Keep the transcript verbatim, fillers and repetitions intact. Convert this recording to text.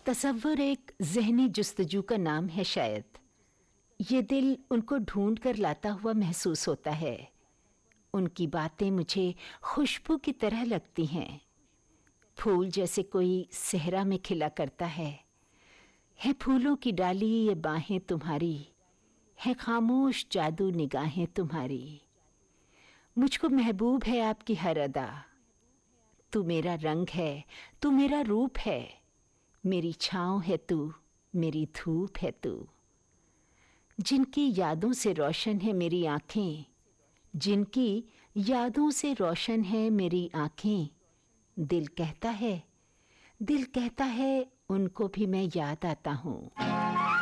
तसव्वुर एक ज़हनी जुस्तजू का नाम है शायद। ये दिल उनको ढूंढ कर लाता हुआ महसूस होता है। उनकी बातें मुझे खुशबू की तरह लगती हैं, फूल जैसे कोई सहरा में खिला करता है। है फूलों की डाली ये बाहें तुम्हारी, है खामोश जादू निगाहें तुम्हारी। मुझको महबूब है आपकी हर अदा, तू मेरा रंग है, तू मेरा रूप है, मेरी छाँव है तू, मेरी धूप है तू। जिनकी यादों से रोशन है मेरी आँखें, जिनकी यादों से रोशन है मेरी आँखें, दिल कहता है, दिल कहता है उनको भी मैं याद आता हूँ।